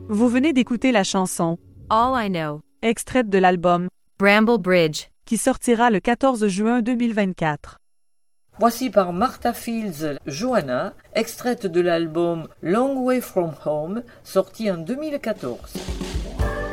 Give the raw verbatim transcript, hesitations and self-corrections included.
Vous venez d'écouter la chanson All I Know, extraite de l'album Bramble Bridge, qui sortira le quatorze juin deux mille vingt-quatre. Voici par Martha Fields Joanna, extraite de l'album Long Way From Home, sorti en deux mille quatorze.